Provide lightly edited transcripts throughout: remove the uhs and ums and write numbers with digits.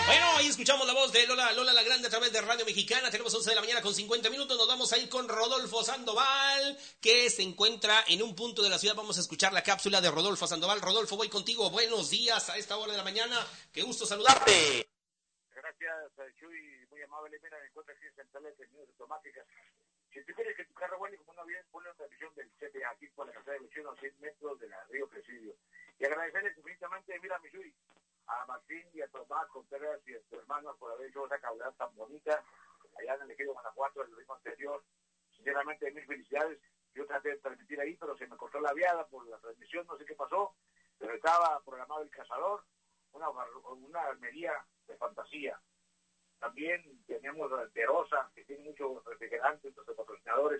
Bueno, ahí escuchamos la voz de Lola la Grande a través de Radio Mexicana. Tenemos 11 de la mañana con 50 minutos. Nos vamos a ir con Rodolfo Sandoval, que se encuentra en un punto de la ciudad. Vamos a escuchar la cápsula de Rodolfo Sandoval. Rodolfo, voy contigo. Buenos días a esta hora de la mañana. Qué gusto saludarte. Gracias, Chuy, muy amable. Mira, me encuentro aquí en Centrales de Unidas Automáticas. Si tú quieres que tu carro huele como una bien, ponle una transmisión del CPA aquí por la casa de vecino a 100 metros de la Río Presidio. Y agradecerles infinitamente, mira, mi Chuy, a Martín y a Tomás Contreras y a sus hermanos por haber hecho esa caudal tan bonita allá en el Ejido Guanajuato, el ritmo anterior. Sinceramente, mil felicidades. Yo traté de transmitir ahí, pero se me cortó la viada por la transmisión, no sé qué pasó, pero estaba programado El Cazador, una armería de fantasía. También teníamos Terosa, que tiene muchos refrigerantes, nuestros patrocinadores.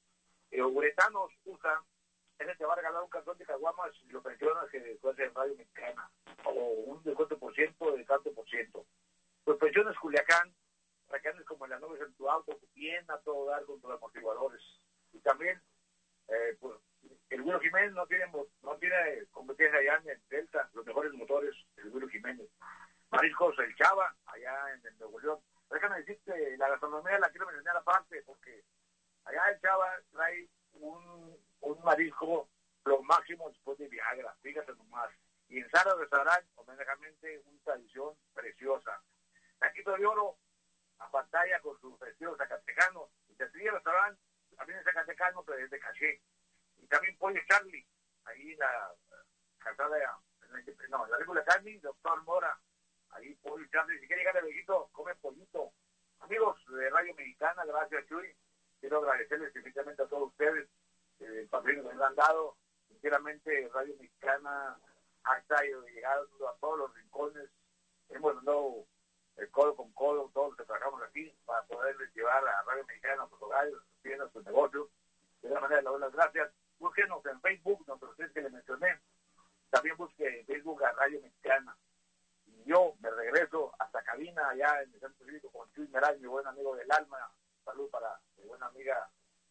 Uretanos usa, ese te va a regalar un cartón de caguamas si lo mencionas que después en Radio Mexicana, o un descuento por ciento de tanto por ciento. Pues pensiones Culiacán, para que andes como en las nubes en tu auto, bien a todo dar con tus amortiguadores. Y también, pues, el Güiro Jiménez no tiene competencia allá en el Delta, los mejores motores, el Güiro Jiménez. Mariscos El Chava, allá en el Nuevo León. Déjame decirte, la gastronomía la quiero mencionar aparte, porque allá el Chava trae un marisco lo máximo después de Viagra, fíjate nomás. Y en Sara Restaurant, homenajamente, una tradición preciosa. Taquito de Oro, a pantalla con sus vestidos zacatecanos. Y Teatría Restaurant, también es zacatecano, pero es de caché. Y también Pollo Charlie, ahí en la calzada, en la Rícola Charlie, Doctor Mora. Ahí Pollo Charlie, si quiere llegar de viejito, come pollito. Amigos de Radio Mexicana, gracias Chuy. Quiero agradecerles infinitamente a todos ustedes el patrocinio que nos han dado. Sinceramente, Radio Mexicana ha llegado a todos los rincones. Hemos dado codo con codo, todos los que trabajamos aquí, para poderles llevar a Radio Mexicana a sus hogares, a sus tiendas, a sus negocios. De una manera, les doy las gracias. Búsquenos en Facebook, nuestros tres que les mencioné. También busque en Facebook a Radio Mexicana. Y yo me regreso hasta cabina allá en el Centro Cívico con Chuy Meral, mi buen amigo del alma. Salud para mi buena amiga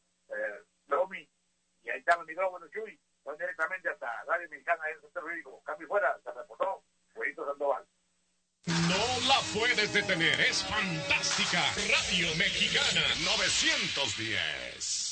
Romy. Y ahí está el micrófono, Chuy. Van directamente hasta Radio Mexicana en el Centro Cívico. Cambio fuera, se reportó Juanito Sandoval. No la puedes detener, es fantástica. Radio Mexicana 910.